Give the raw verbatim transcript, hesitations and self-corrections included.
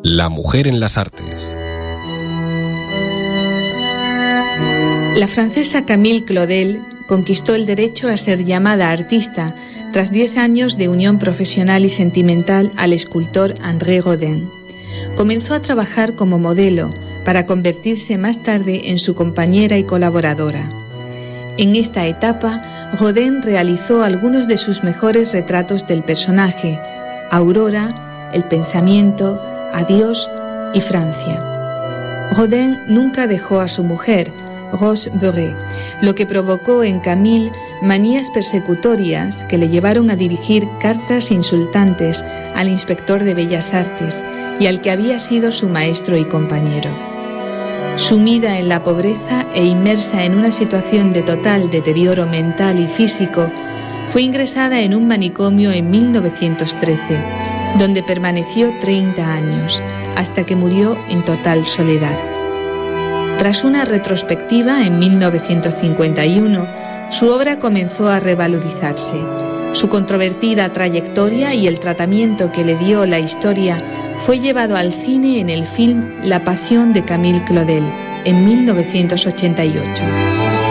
La mujer en las artes. La francesa Camille Claudel conquistó el derecho a ser llamada artista tras diez años de unión profesional y sentimental al escultor André Rodin. Comenzó a trabajar como modelo para convertirse más tarde en su compañera y colaboradora. En esta etapa, Rodin realizó algunos de sus mejores retratos del personaje: Aurora, El pensamiento, Adiós y Francia. Rodin nunca dejó a su mujer, Rose Beuret, lo que provocó en Camille manías persecutorias que le llevaron a dirigir cartas insultantes al inspector de Bellas Artes y al que había sido su maestro y compañero. Sumida en la pobreza e inmersa en una situación de total deterioro mental y físico, fue ingresada en un manicomio en mil novecientos trece, donde permaneció treinta años, hasta que murió en total soledad. Tras una retrospectiva en mil novecientos cincuenta y uno, su obra comenzó a revalorizarse. Su controvertida trayectoria y el tratamiento que le dio la historia fue llevado al cine en el film La Pasión de Camille Claudel en mil novecientos ochenta y ocho.